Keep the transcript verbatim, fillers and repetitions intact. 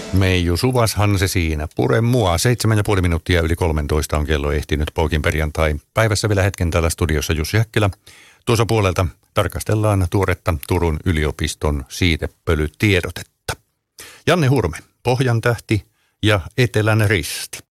Meiju Suvashan se siinä. Pure mua. Seitsemän ja puoli minuuttia yli kolmentoista on kello ehtinyt Poukin perjantai. Päivässä vielä hetken täällä studiossa Jussi Häkkilä. Tuossa puolelta tarkastellaan tuoretta Turun yliopiston siitepölytiedotetta. Janne Hurme, Pohjan tähti ja Etelän risti.